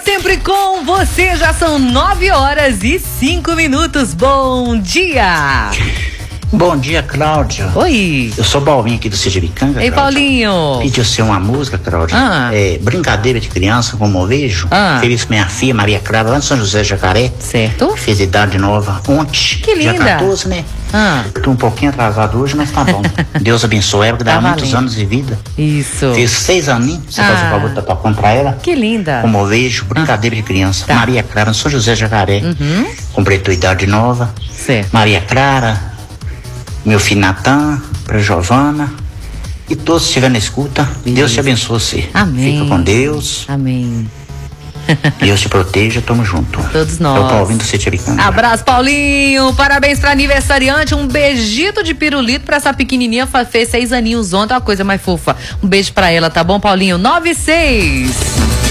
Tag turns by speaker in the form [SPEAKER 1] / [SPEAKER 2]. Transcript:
[SPEAKER 1] sempre com você. Já são 9h05. Bom dia.
[SPEAKER 2] Bom dia, Cláudia.
[SPEAKER 1] Oi.
[SPEAKER 2] Eu sou Paulinho aqui do Sejibicanga.
[SPEAKER 1] Ei, Paulinho.
[SPEAKER 2] Pediu você uma música, Cláudia. Brincadeira de criança, como eu vejo. Feliz com minha filha, Maria Clara, lá de São José Jacaré.
[SPEAKER 1] Certo.
[SPEAKER 2] Fez idade nova ontem.
[SPEAKER 1] Que linda.
[SPEAKER 2] Dia 14, né? Tô um pouquinho atrasado hoje, mas tá bom. Deus abençoe ela, que dá muitos anos de vida.
[SPEAKER 1] Isso.
[SPEAKER 2] Fez 6 aninhos. Você faz o favor de tá tocando pra ela.
[SPEAKER 1] Que linda.
[SPEAKER 2] Como eu vejo, brincadeira de criança.
[SPEAKER 1] Tá.
[SPEAKER 2] Maria Clara, São José Jacaré. Completou idade nova.
[SPEAKER 1] Certo.
[SPEAKER 2] Maria Clara, meu filho Natan, pra Giovana e todos que estiverem na escuta. Deus te abençoe você.
[SPEAKER 1] Amém.
[SPEAKER 2] Fica com Deus.
[SPEAKER 1] Amém.
[SPEAKER 2] Deus te proteja, tamo junto.
[SPEAKER 1] Todos nós.
[SPEAKER 2] É o Paulinho do Sejibicanga.
[SPEAKER 1] Abraço, Paulinho. Parabéns pra aniversariante. Um beijito de pirulito pra essa pequenininha. Fez 6 aninhos ontem, uma coisa mais fofa. Um beijo pra ela, tá bom, Paulinho? 9-6.